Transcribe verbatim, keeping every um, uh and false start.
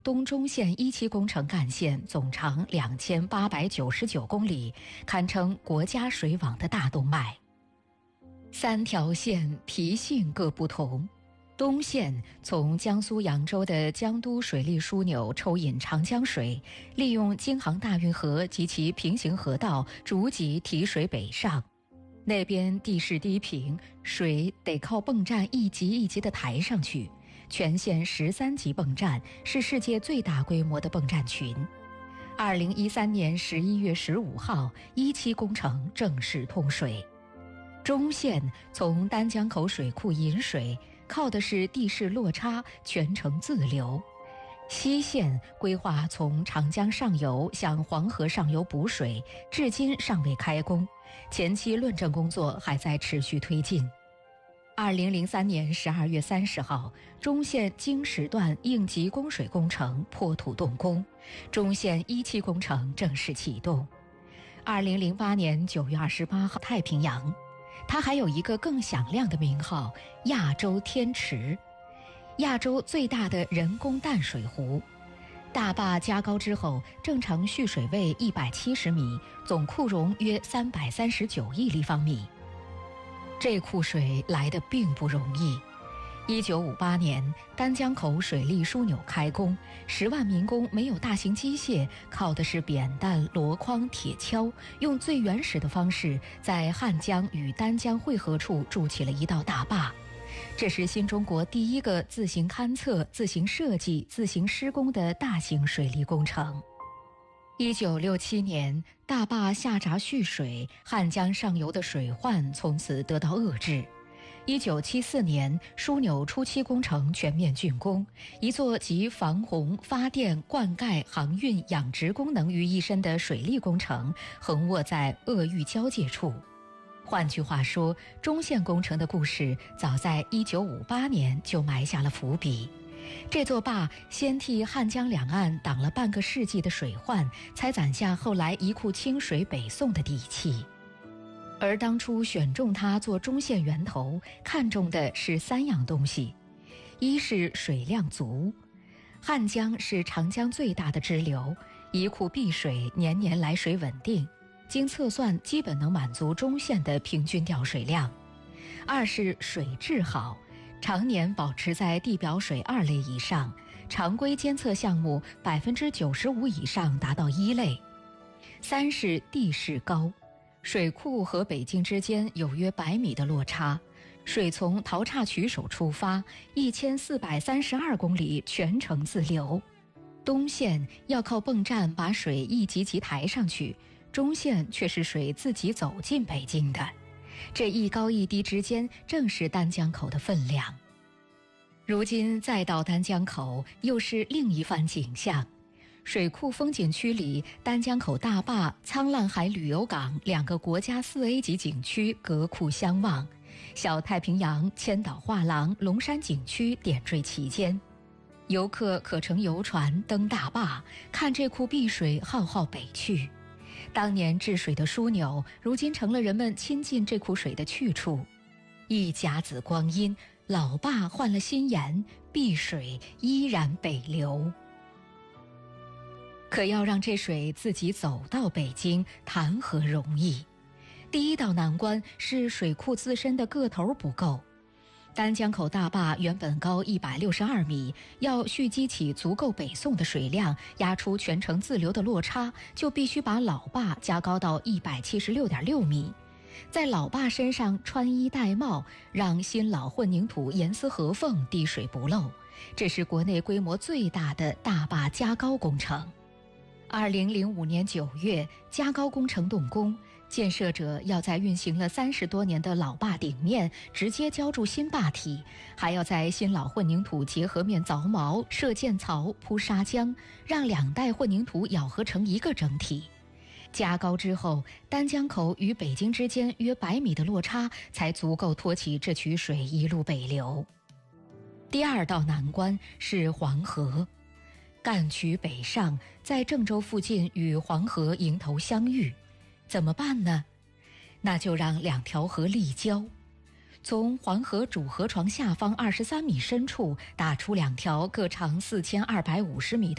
东中线一期工程干线总长两千八百九十九公里，堪称国家水网的大动脉。三条线题性各不同。东线从江苏扬州的江都水利枢纽抽引长江水，利用京杭大运河及其平行河道逐级提水北上。那边地势低平，水得靠泵站一级一级地抬上去，全线十三级泵站，是世界最大规模的泵站群。二零一三年十一月十五号，一期工程正式通水。中线从丹江口水库引水，靠的是地势落差，全程自流。西线规划从长江上游向黄河上游补水，至今尚未开工，前期论证工作还在持续推进。二零零三年十二月三十号，中线经时段应急供水工程破土动工，中线一期工程正式启动。二零零八年九月二十八号，太平洋。它还有一个更响亮的名号——亚洲天池，亚洲最大的人工淡水湖。大坝加高之后，正常蓄水位一百七十米，总库容约三百三十九亿立方米。这库水来得并不容易。一九五八年，丹江口水利枢纽开工，十万民工没有大型机械，靠的是扁担、箩筐、铁锹，用最原始的方式，在汉江与丹江汇合处筑起了一道大坝。这是新中国第一个自行勘测、自行设计、自行施工的大型水利工程。一九六七年，大坝下闸蓄水，汉江上游的水患从此得到遏制。一九七四年，枢纽初期工程全面竣工，一座集防洪、发电、灌溉、航运、养殖功能于一身的水利工程横卧在鄂豫交界处。换句话说，中线工程的故事早在一九五八年就埋下了伏笔。这座坝先替汉江两岸挡了半个世纪的水患，才攒下后来一库清水北送的底气。而当初选中它做中线源头，看重的是三样东西：一是水量足，汉江是长江最大的支流，一库碧水，年年来水稳定，经测算基本能满足中线的平均调水量；二是水质好，常年保持在地表水二类以上，常规监测项目百分之九十五以上达到一类；三是地势高。水库和北京之间有约百米的落差，水从陶岔渠首出发，一千四百三十二公里全程自流。东线要靠泵站把水一级级抬上去，中线却是水自己走进北京的。这一高一低之间，正是丹江口的分量。如今再到丹江口，又是另一番景象。水库风景区里，丹江口大坝、沧浪海旅游港两个国家四 A 级景区隔库相望，小太平洋、千岛画廊、龙山景区点缀其间。游客可乘游船登大坝，看这库碧水浩浩北去。当年治水的枢纽，如今成了人们亲近这库水的去处。一甲子光阴，老坝换了新颜，碧水依然北流。可要让这水自己走到北京，谈何容易？第一道难关是水库自身的个头不够。丹江口大坝原本高一百六十二米，要蓄积起足够北送的水量，压出全程自流的落差，就必须把老坝加高到一百七十六点六米。在老坝身上穿衣戴帽，让新老混凝土严丝合缝，滴水不漏。这是国内规模最大的大坝加高工程。二零零五年九月，加高工程动工，建设者要在运行了三十多年的老坝顶面直接浇筑新坝体，还要在新老混凝土结合面凿毛、设建槽、铺砂浆，让两代混凝土咬合成一个整体。加高之后，丹江口与北京之间约百米的落差才足够托起这渠水一路北流。第二道难关是黄河。赣渠北上，在郑州附近与黄河迎头相遇，怎么办呢？那就让两条河立交，从黄河主河床下方二十三米深处打出两条各长四千二百五十米的